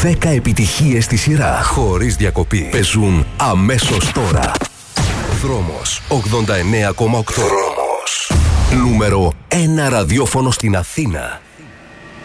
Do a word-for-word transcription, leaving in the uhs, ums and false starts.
δέκα επιτυχίες στη σειρά. Χωρίς διακοπή. Παίζουν αμέσως τώρα. Δρόμος ογδόντα εννέα κόμμα οκτώ. Δρόμος. Νούμερο ένα ραδιόφωνο στην Αθήνα.